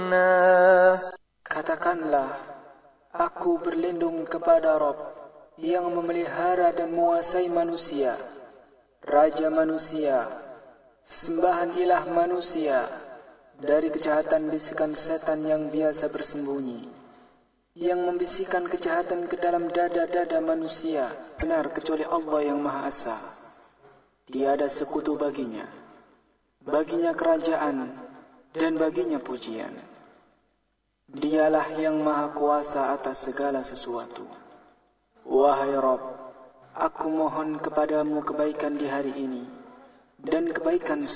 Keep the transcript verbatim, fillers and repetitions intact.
Katakanlah, aku berlindung kepada Rabb yang memelihara dan menguasai manusia, Raja manusia, sesembahan ilah manusia, dari kejahatan bisikan setan yang biasa bersembunyi, yang membisikkan kejahatan ke dalam dada-dada manusia. Benar kecuali Allah yang Maha Esa, tiada sekutu baginya. Baginya kerajaan dan baginya pujian. Dialah yang Maha Kuasa atas segala sesuatu. Wahai Rabb, aku mohon kepadamu kebaikan di hari ini dan kebaikan